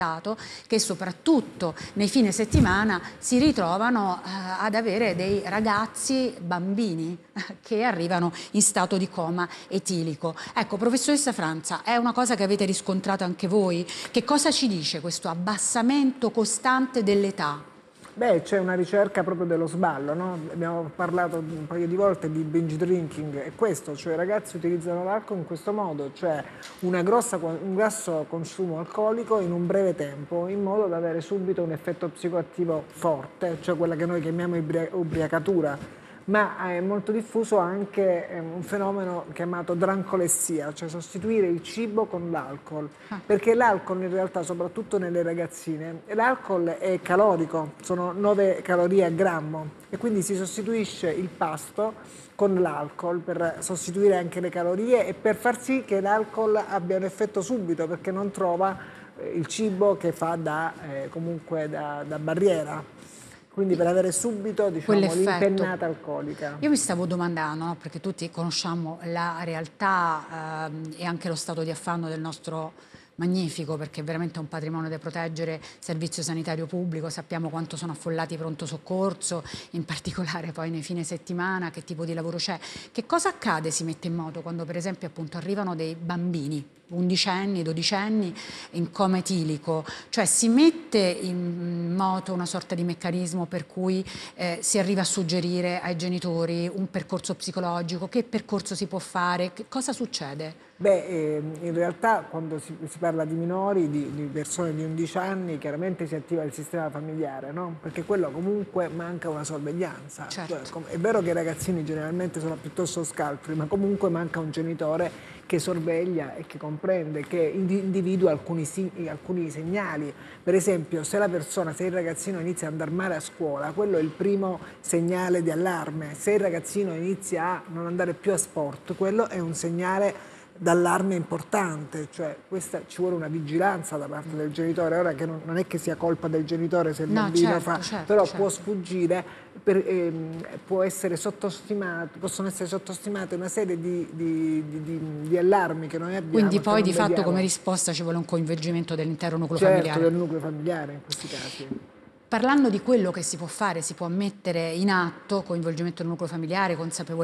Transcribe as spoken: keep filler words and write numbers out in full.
che soprattutto nei fine settimana si ritrovano eh, ad avere dei ragazzi, bambini, che arrivano in stato di coma etilico. Ecco, professoressa Franza, è una cosa che avete riscontrato anche voi? Che cosa ci dice questo abbassamento costante dell'età? Beh, c'è una ricerca proprio dello sballo, no? Abbiamo parlato un paio di volte di binge drinking, è questo, cioè i ragazzi utilizzano l'alcol in questo modo, cioè una grossa, un grosso consumo alcolico in un breve tempo, in modo da avere subito un effetto psicoattivo forte, cioè quella che noi chiamiamo ubriacatura. Ma è molto diffuso anche un fenomeno chiamato drancolessia, cioè sostituire il cibo con l'alcol, perché l'alcol in realtà, soprattutto nelle ragazzine, l'alcol è calorico, sono nove calorie a grammo e quindi si sostituisce il pasto con l'alcol per sostituire anche le calorie e per far sì che l'alcol abbia un effetto subito, perché non trova il cibo che fa da, eh, comunque da, da barriera. Quindi per avere subito, diciamo, l'impennata alcolica. Io mi stavo domandando, no, perché tutti conosciamo la realtà ehm, e anche lo stato di affanno del nostro magnifico, perché è veramente un patrimonio da proteggere, servizio sanitario pubblico, sappiamo quanto sono affollati i pronto soccorso, in particolare poi nei fine settimana, che tipo di lavoro c'è. Che cosa accade, si mette in moto, quando per esempio appunto arrivano dei bambini, undicenni, dodicenni, in coma etilico? Cioè si mette in moto una sorta di meccanismo per cui eh, si arriva a suggerire ai genitori un percorso psicologico, che percorso si può fare, che cosa succede? Beh, eh, in realtà quando si, si parla di minori, di, di persone di undici anni, chiaramente si attiva il sistema familiare, no? Perché quello comunque manca una sorveglianza. Certo. Cioè, è vero che i ragazzini generalmente sono piuttosto scaltri, ma comunque manca un genitore che sorveglia e che comprende, che individua alcuni, alcuni segnali. Per esempio, se la persona, se il ragazzino inizia ad andare male a scuola, quello è il primo segnale di allarme. Se il ragazzino inizia a non andare più a sport, quello è un segnale d'allarme importante, cioè questa, ci vuole una vigilanza da parte del genitore. Ora che non, non è che sia colpa del genitore se il no, bambino certo, fa, certo, però certo. può sfuggire, per, ehm, può essere sottostimato, possono essere sottostimate una serie di, di, di, di, di allarmi che noi abbiamo. Quindi poi di vediamo. fatto come risposta ci vuole un coinvolgimento dell'intero nucleo certo, familiare. Certo, del nucleo familiare in questi casi. Parlando di quello che si può fare, si può mettere in atto, coinvolgimento del nucleo familiare, consapevolezza